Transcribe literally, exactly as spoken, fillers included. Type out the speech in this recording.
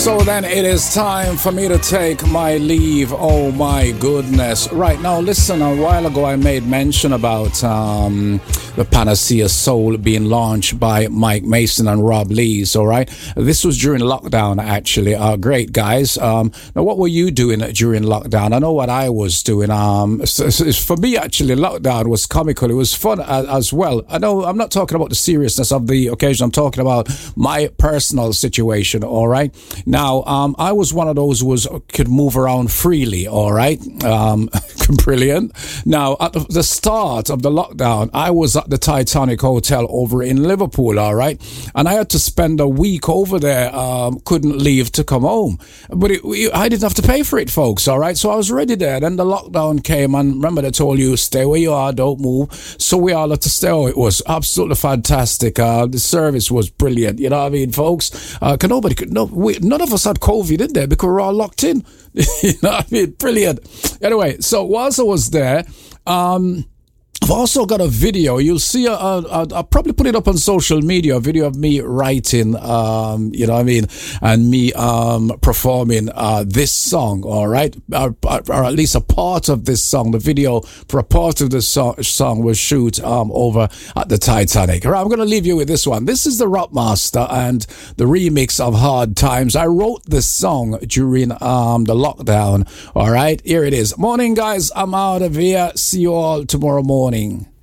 So then it is time for me to take my leave. Oh my goodness. Right now, listen, a while ago I made mention about um, the Panacea Soul being launched by Mike Mason and Rob Lees, all right? This was during lockdown, actually. Uh, great, guys. Um, now, what were you doing during lockdown? I know what I was doing. Um, so, so for me, actually, lockdown was comical. It was fun as, as well. I know I'm not talking about the seriousness of the occasion. I'm talking about my personal situation, all right? Now, um, I was one of those who was could move around freely, all right? Um, brilliant. Now, at the start of the lockdown, I was at the Titanic Hotel over in Liverpool, all right? And I had to spend a week over there, um, couldn't leave to come home. But it, it, I didn't have to pay for it, folks, all right? So I was ready there. Then the lockdown came, and remember they told you, stay where you are, don't move. So we all had to stay. Oh, it was absolutely fantastic. Uh, the service was brilliant, you know what I mean, folks? Uh, nobody could, no, we, none of us had COVID in there because we were all locked in. You know what I mean? Brilliant. Anyway, so whilst I was there, um, I've also got a video. You'll see, a, a, a, I'll probably put it up on social media, a video of me writing, um, you know what I mean, and me um, performing uh, this song, all right? Or, or at least a part of this song. The video for a part of this song, song was shoot um, over at the Titanic. All right, I'm going to leave you with this one. This is the Rockmaster and the remix of Hard Times. I wrote this song during um, the lockdown, all right? Here it is. Morning, guys. I'm out of here. See you all tomorrow morning.